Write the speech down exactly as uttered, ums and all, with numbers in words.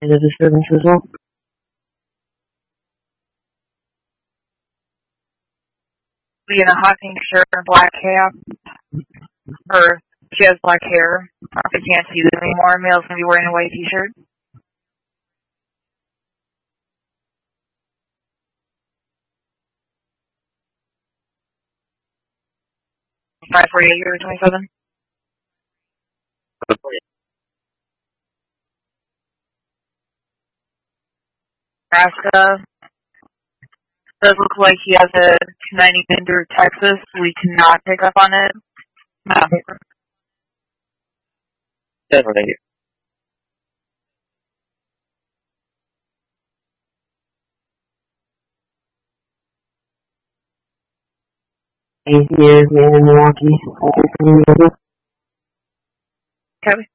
Is a disturbance as well? Be in a hot pink shirt and a black cap. Or she has black hair. If you can't see them anymore, male's gonna be wearing a white t-shirt. five forty-eight or twenty-seven. Nebraska. Does look like he has a two ninety pin through Texas. We cannot pick up on it. No. Definitely. Eight years, man, in Milwaukee. Copy.